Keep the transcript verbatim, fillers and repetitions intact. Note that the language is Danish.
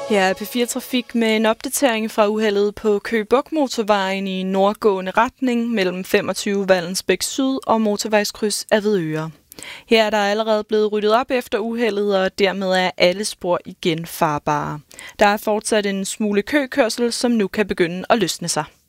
Her er P fire Trafik med en opdatering fra uheldet på Køge Bugt Motorvejen i nordgående retning mellem femogtyve Vallensbæk Syd og motorvejskryds Avedøre. Her er der allerede blevet ryddet op efter uheldet, og dermed er alle spor igen farbare. Der er fortsat en smule køkørsel, som nu kan begynde at løsne sig.